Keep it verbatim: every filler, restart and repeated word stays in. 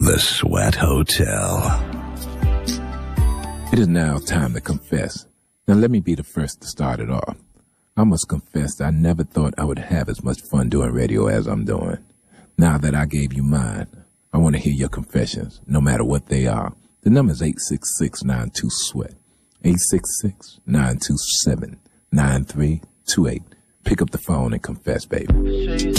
The Sweat Hotel. It is now time to confess. Now let me be the first to start it off. I must confess I never thought I would have as much fun doing radio as I'm doing. Now that I gave you mine, I want to hear your confessions, no matter what they are. The number is eight six six, nine two, SWEAT. eight six six, nine two seven, nine three two eight. Pick up the phone and confess, baby.